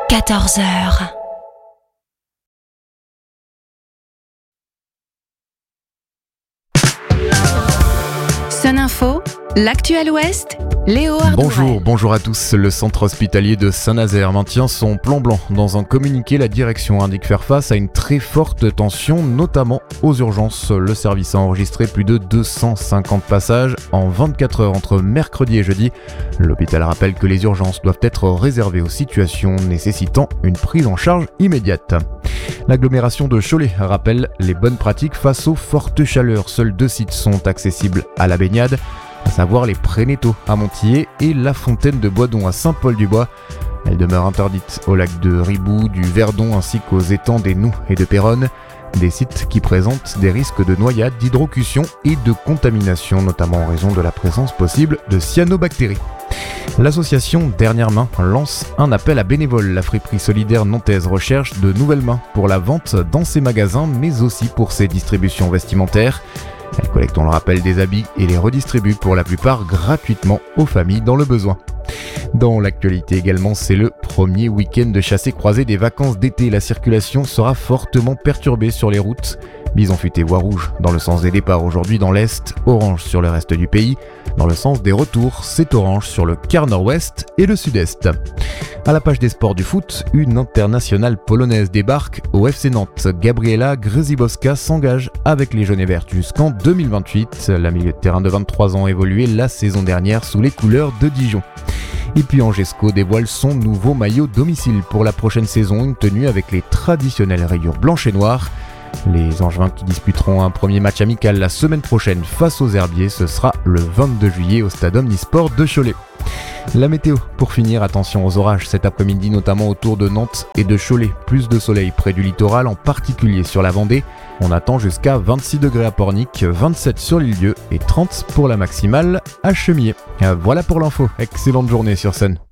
14h. Sun Info, l'actuel Ouest, Léo Ardouret. Bonjour à tous. Le centre hospitalier de Saint-Nazaire maintient son plan blanc. Dans un communiqué, la direction indique faire face à une très forte tension, notamment aux urgences. Le service a enregistré plus de 250 passages en 24 heures entre mercredi et jeudi. L'hôpital rappelle que les urgences doivent être réservées aux situations nécessitant une prise en charge immédiate. L'agglomération de Cholet rappelle les bonnes pratiques face aux fortes chaleurs. Seuls 2 sites sont accessibles à la baignade, à savoir les Prénétaux à Montillet et la fontaine de Boisdon à Saint-Paul-du-Bois. Elle demeure interdite au lac de Ribou, du Verdon ainsi qu'aux étangs des Noux et de Péronne. Des sites qui présentent des risques de noyade, d'hydrocution et de contamination, notamment en raison de la présence possible de cyanobactéries. L'association Dernière Main lance un appel à bénévoles. La friperie solidaire nantaise recherche de nouvelles mains pour la vente dans ses magasins, mais aussi pour ses distributions vestimentaires. Elle collecte, on le rappelle, des habits et les redistribue pour la plupart gratuitement aux familles dans le besoin. Dans l'actualité également, c'est le premier week-end de chassé-croisé des vacances d'été. La circulation sera fortement perturbée sur les routes. Bison futé voie rouge dans le sens des départs aujourd'hui dans l'Est, orange sur le reste du pays. Dans le sens des retours, c'est orange sur le quart nord-ouest et le sud-est. À la page des sports du foot, une internationale polonaise débarque au FC Nantes. Gabriela Grzybowska s'engage avec les jaunes et verts jusqu'en 2028. La milieu de terrain de 23 ans a évolué la saison dernière sous les couleurs de Dijon. Et puis Angesco dévoile son nouveau maillot domicile pour la prochaine saison, une tenue avec les traditionnelles rayures blanches et noires. Les Angevins qui disputeront un premier match amical la semaine prochaine face aux Herbiers, ce sera le 22 juillet au stade Omnisport de Cholet. La météo, pour finir, attention aux orages cet après-midi, notamment autour de Nantes et de Cholet. Plus de soleil près du littoral, en particulier sur la Vendée. On attend jusqu'à 26 degrés à Pornic, 27 sur l'Île-Dieu et 30 pour la maximale à Chemillé. Voilà pour l'info, excellente journée sur Sun.